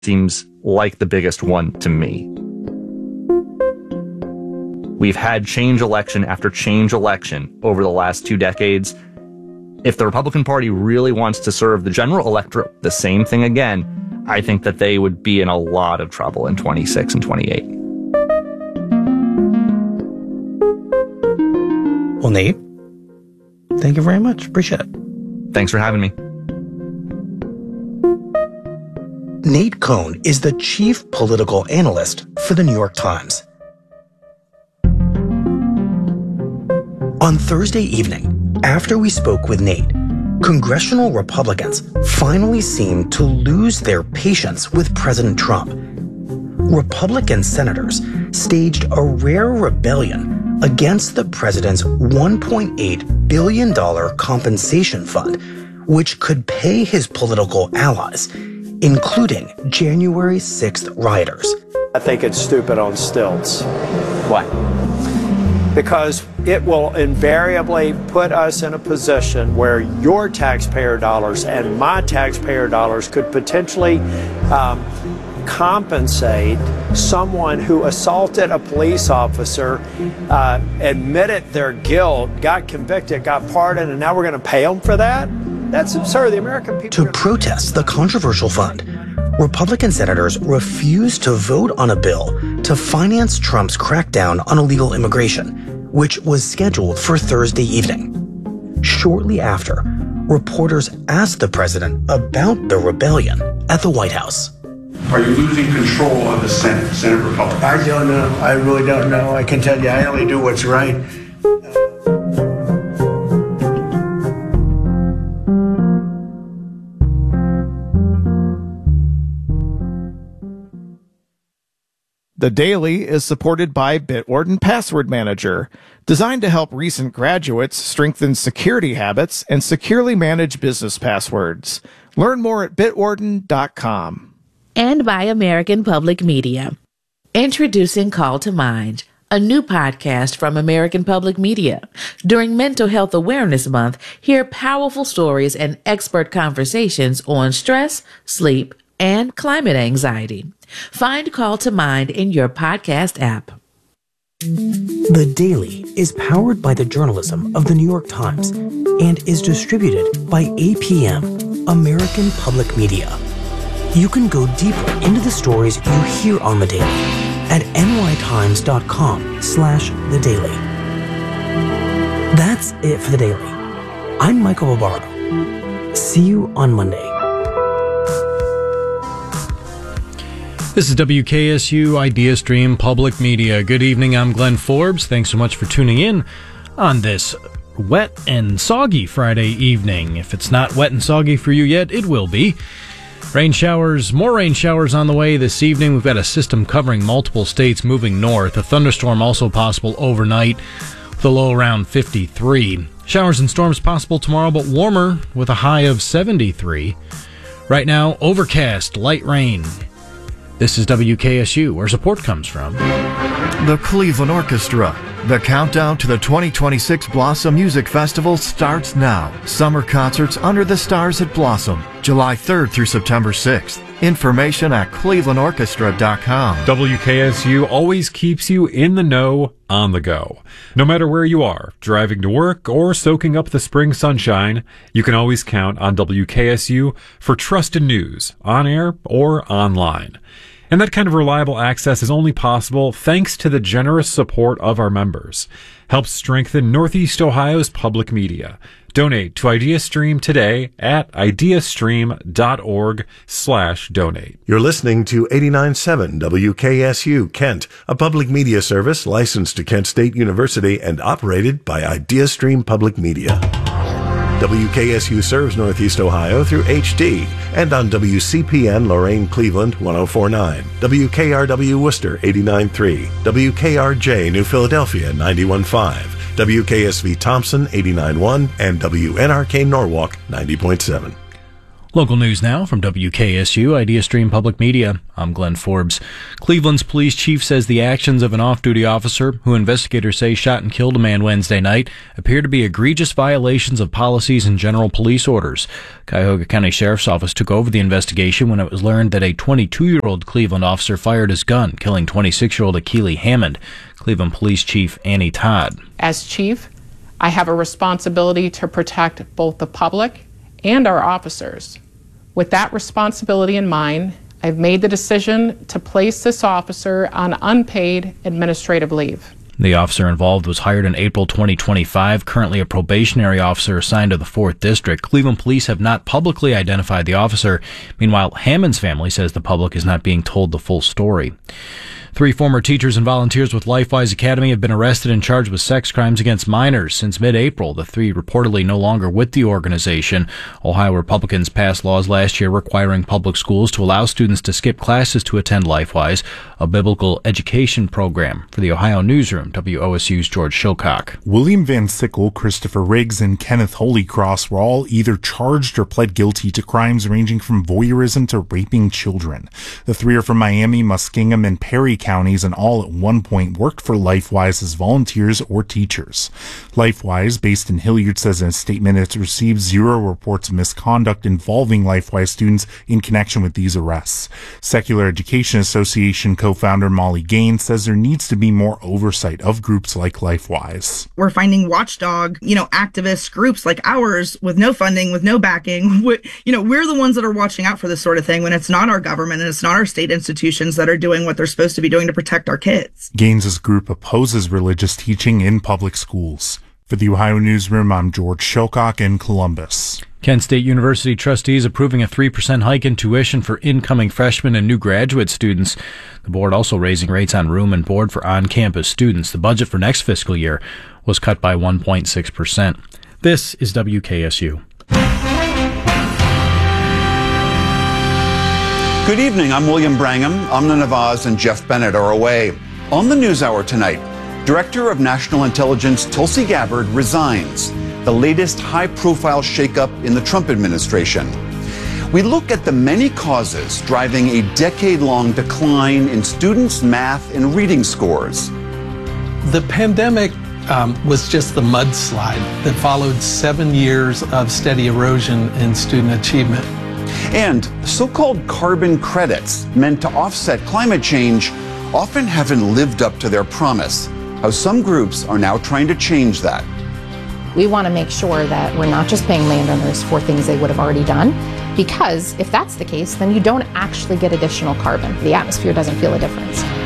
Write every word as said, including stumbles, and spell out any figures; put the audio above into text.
seems like the biggest one to me. We've had change election after change election over the last two decades. If the Republican Party really wants to serve the general electorate the same thing again, I think that they would be in a lot of trouble in twenty-six and twenty-eight. Well, Nate, thank you very much. Appreciate it. Thanks for having me. Nate Cohn is the chief political analyst for the New York Times. On Thursday evening, after we spoke with Nate, congressional Republicans finally seemed to lose their patience with President Trump. Republican senators staged a rare rebellion against the president's one point eight billion dollars compensation fund, which could pay his political allies, including January sixth rioters. I think it's stupid on stilts. Why? Because it will invariably put us in a position where your taxpayer dollars and my taxpayer dollars could potentially um, compensate someone who assaulted a police officer, uh, admitted their guilt, got convicted, got pardoned, and now we're going to pay them for that? That's absurd. The American people... To protest the controversial fund, Republican senators refused to vote on a bill to finance Trump's crackdown on illegal immigration, which was scheduled for Thursday evening. Shortly after, reporters asked the president about the rebellion at the White House. Are you losing control of the Senate, Senate Republicans? I don't know. I really don't know. I can tell you, I only do what's right. The Daily is supported by Bitwarden Password Manager, designed to help recent graduates strengthen security habits and securely manage business passwords. Learn more at bitwarden dot com. And by American Public Media. Introducing Call to Mind, a new podcast from American Public Media. During Mental Health Awareness Month, hear powerful stories and expert conversations on stress, sleep, and climate anxiety. Find Call to Mind in your podcast app. The Daily is powered by the journalism of the New York Times and is distributed by A P M, American Public Media. You can go deeper into the stories you hear on The Daily at nytimes.com slash The Daily. That's it for The Daily. I'm Michael Barbaro. See you on Monday. This is W K S U Idea Stream Public Media. Good evening, I'm Glenn Forbes. Thanks so much for tuning in on this wet and soggy Friday evening. If it's not wet and soggy for you yet, it will be. Rain showers, more rain showers on the way this evening. We've got a system covering multiple states moving north. A thunderstorm also possible overnight with a low around fifty-three. Showers and storms possible tomorrow, but warmer with a high of seventy-three. Right now, overcast, light rain. This is W K S U, where support comes from. The Cleveland Orchestra. The countdown to the twenty twenty-six Blossom Music Festival starts now. Summer concerts under the stars at Blossom, July third through September sixth. Information at cleveland orchestra dot com. W K S U always keeps you in the know, on the go. No matter where you are, driving to work or soaking up the spring sunshine, you can always count on W K S U for trusted news, on air or online. And that kind of reliable access is only possible thanks to the generous support of our members. Help strengthen Northeast Ohio's public media. Donate to IdeaStream today at ideastream.org slash donate. You're listening to eighty-nine point seven W K S U Kent, a public media service licensed to Kent State University and operated by IdeaStream Public Media. W K S U serves Northeast Ohio through H D and on W C P N Lorain Cleveland one oh four point nine, W K R W Worcester eighty-nine point three, W K R J New Philadelphia ninety-one point five, W K S V Thompson eighty-nine point one, and W N R K Norwalk ninety point seven. Local news now from W K S U IdeaStream Public Media. I'm Glenn Forbes. Cleveland's police chief says the actions of an off-duty officer, who investigators say shot and killed a man Wednesday night, appear to be egregious violations of policies and general police orders. Cuyahoga County Sheriff's Office took over the investigation when it was learned that a twenty-two-year-old Cleveland officer fired his gun, killing twenty-six-year-old Akili Hammond. Cleveland Police Chief Annie Todd. As chief, I have a responsibility to protect both the public and our officers. With that responsibility in mind, I've made the decision to place this officer on unpaid administrative leave. The officer involved was hired in April twenty twenty-five, currently a probationary officer assigned to the fourth District. Cleveland police have not publicly identified the officer. Meanwhile, Hammond's family says the public is not being told the full story. Three former teachers and volunteers with LifeWise Academy have been arrested and charged with sex crimes against minors since mid-April. The three reportedly no longer with the organization. Ohio Republicans passed laws last year requiring public schools to allow students to skip classes to attend LifeWise, a biblical education program. For the Ohio Newsroom, W O S U's George Shilcock. William Van Sickle, Christopher Riggs, and Kenneth Holycross were all either charged or pled guilty to crimes ranging from voyeurism to raping children. The three are from Miami, Muskingum, and Perry counties, and all at one point worked for LifeWise as volunteers or teachers. LifeWise, based in Hilliard, says in a statement it's received zero reports of misconduct involving LifeWise students in connection with these arrests. Secular Education Association co-founder Molly Gaines says there needs to be more oversight of groups like LifeWise. We're finding watchdog, you know, activist groups like ours with no funding, with no backing. We, you know, we're the ones that are watching out for this sort of thing when it's not our government and it's not our state institutions that are doing what they're supposed to be doing to protect our kids. Gaines's group opposes religious teaching in public schools. For the Ohio Newsroom, I'm George Shilcock in Columbus. Kent State University trustees approving a three percent hike in tuition for incoming freshmen and new graduate students. The board also raising rates on room and board for on-campus students. The budget for next fiscal year was cut by one point six percent. This is W K S U. Good evening, I'm William Brangham. Amna Nawaz and Jeff Bennett are away. On the NewsHour tonight, Director of National Intelligence Tulsi Gabbard resigns, the latest high-profile shakeup in the Trump administration. We look at the many causes driving a decade-long decline in students' math and reading scores. The pandemic um, was just the mudslide that followed seven years of steady erosion in student achievement. And so-called carbon credits meant to offset climate change often haven't lived up to their promise. How some groups are now trying to change that. We want to make sure that we're not just paying landowners for things they would have already done, because if that's the case, then you don't actually get additional carbon. The atmosphere doesn't feel a difference.